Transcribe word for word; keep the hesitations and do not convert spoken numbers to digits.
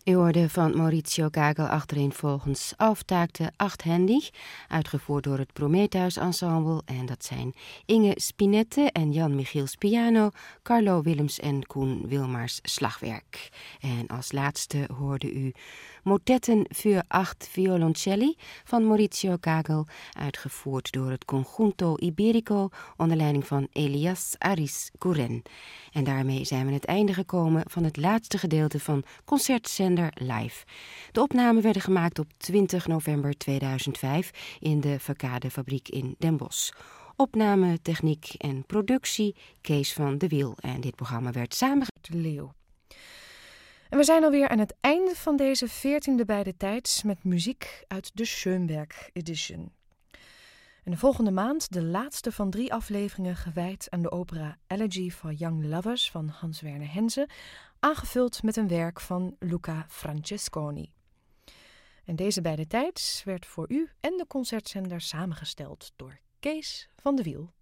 U hoorde van Maurizio Gagel achtereenvolgens Auftakte achthändig, uitgevoerd door het Prometheus Ensemble. En dat zijn Inge Spinette en Jan Michiels piano, Carlo Willems en Koen Wilmars slagwerk. En als laatste hoorde u Motetten voor acht violoncelli van Maurizio Gagel, uitgevoerd door het Conjunto Iberico onder leiding van Elias Aris Couren. En daarmee zijn we aan het einde gekomen van het laatste gedeelte van Concertzender Live. De opnamen werden gemaakt op twintig november tweeduizend vijf in de Verkade-fabriek in Den Bosch. Opname, techniek en productie Kees van de Wiel. En dit programma werd samengesteld door Leo. En we zijn alweer aan het einde van deze veertiende bij de tijds met muziek uit de Schoenberg Edition. En de volgende maand de laatste van drie afleveringen gewijd aan de opera Elegy for Young Lovers van Hans Werner Henze, aangevuld met een werk van Luca Francesconi. En deze bij de tijds werd voor u en de concertzender samengesteld door Kees van de Wiel.